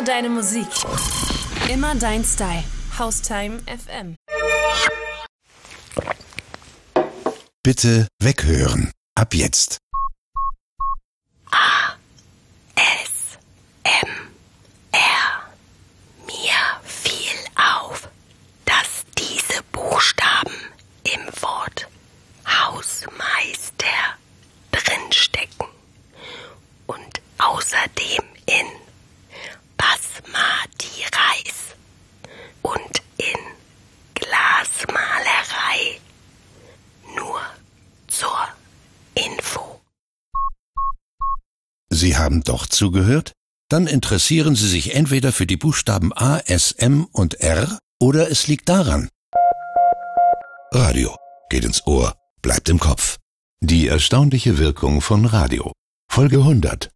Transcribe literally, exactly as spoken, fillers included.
deine Musik. Immer dein Style. Haustime F M. Bitte weghören. Ab jetzt. A. S. M. R. Mir fiel auf, dass diese Buchstaben im Wort Hausmeister drinstecken und außerdem in Basmati Reis und in Glasmalerei. Nur zur Info. Sie haben doch zugehört? Dann interessieren Sie sich entweder für die Buchstaben A, S, M und R oder es liegt daran. Radio geht ins Ohr, bleibt im Kopf. Die erstaunliche Wirkung von Radio. Folge hundert.